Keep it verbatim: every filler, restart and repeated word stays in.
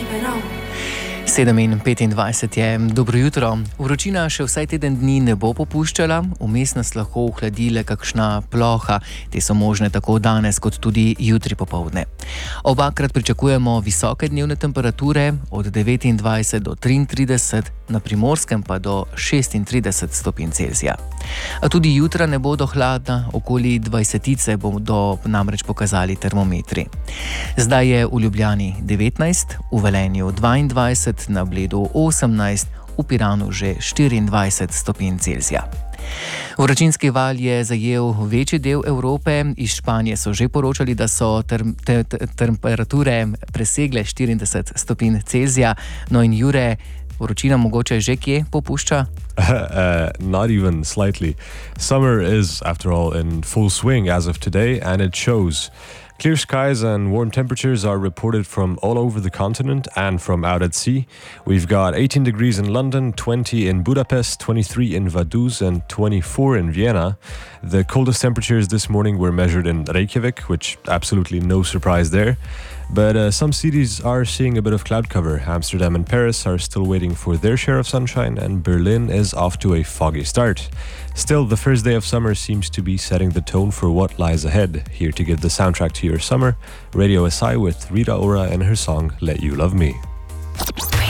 sedem in petindvajset je, dobro jutro. Vročina še vsaj teden dni ne bo popuščala, vmes nas lahko ohladi le kakšna ploha. Te so možne tako danes kot tudi jutri popoldne. Obakrat pričakujemo visoke dnevne temperature od devetindvajset do triintrideset, na Primorskem pa do šestintrideset stopinj Celzija. A tudi jutra ne bodo hladna, okoli dvajsetice bodo namreč pokazali termometri. Zdaj je v Ljubljani devetnajst, v Velenju dvaindvajset, na Bledu osemnajst, v Piranu že štiriindvajset stopinj Celzija. Vročinski val je zajel večji del Evrope, iz Španije so že poročali, da so term, te, te, temperature presegle štirideset stopinj Celzija. No in Jure, vročina mogoče že kje popušča? Uh, not even slightly. Summer is, after all, in full swing as of today, and it shows. Clear skies and warm temperatures are reported from all over the continent and from out at sea. We've got eighteen degrees in London, twenty in Budapest, twenty-three in Vaduz and twenty-four in Vienna. The coldest temperatures this morning were measured in Reykjavik, which absolutely no surprise there. But uh, some cities are seeing a bit of cloud cover. Amsterdam and Paris are still waiting for their share of sunshine, and Berlin is off to a foggy start. Still, the first day of summer seems to be setting the tone for what lies ahead. Here to give the soundtrack to your summer, Radio S I with Rita Ora and her song Let You Love Me.